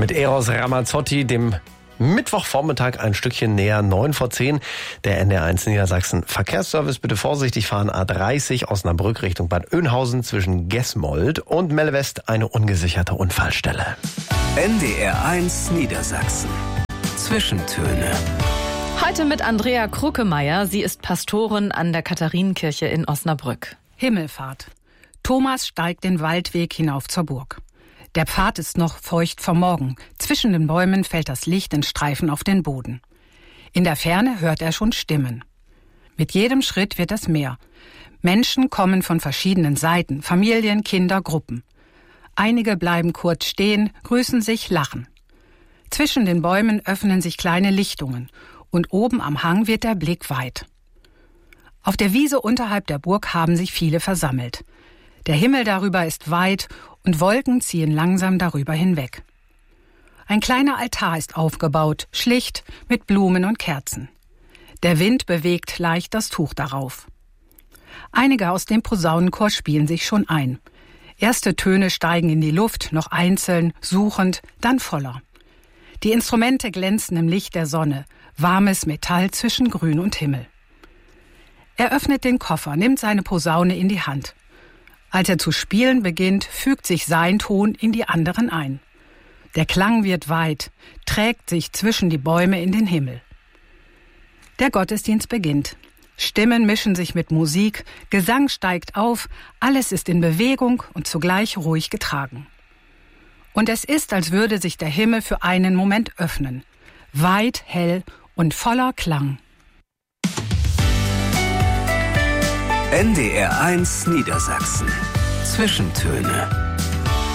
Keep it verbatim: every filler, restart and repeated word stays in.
Mit Eros Ramazzotti, dem Mittwochvormittag ein Stückchen näher, neun vor zehn. Der N D R eins Niedersachsen Verkehrsservice, bitte vorsichtig fahren. A dreißig Osnabrück Richtung Bad Oeynhausen zwischen Gesmold und Mellwest eine ungesicherte Unfallstelle. N D R eins Niedersachsen. Zwischentöne. Heute mit Andrea Kruckemeier. Sie ist Pastorin an der Katharinenkirche in Osnabrück. Himmelfahrt. Thomas steigt den Waldweg hinauf zur Burg. Der Pfad ist noch feucht vom Morgen. Zwischen den Bäumen fällt das Licht in Streifen auf den Boden. In der Ferne hört er schon Stimmen. Mit jedem Schritt wird es mehr. Menschen kommen von verschiedenen Seiten, Familien, Kinder, Gruppen. Einige bleiben kurz stehen, grüßen sich, lachen. Zwischen den Bäumen öffnen sich kleine Lichtungen und oben am Hang wird der Blick weit. Auf der Wiese unterhalb der Burg haben sich viele versammelt. Der Himmel darüber ist weit und Wolken ziehen langsam darüber hinweg. Ein kleiner Altar ist aufgebaut, schlicht, mit Blumen und Kerzen. Der Wind bewegt leicht das Tuch darauf. Einige aus dem Posaunenchor spielen sich schon ein. Erste Töne steigen in die Luft, noch einzeln, suchend, dann voller. Die Instrumente glänzen im Licht der Sonne, warmes Metall zwischen Grün und Himmel. Er öffnet den Koffer, nimmt seine Posaune in die Hand. Als er zu spielen beginnt, fügt sich sein Ton in die anderen ein. Der Klang wird weit, trägt sich zwischen die Bäume in den Himmel. Der Gottesdienst beginnt. Stimmen mischen sich mit Musik, Gesang steigt auf, alles ist in Bewegung und zugleich ruhig getragen. Und es ist, als würde sich der Himmel für einen Moment öffnen. Weit, hell und voller Klang. N D R eins Niedersachsen. Zwischentöne.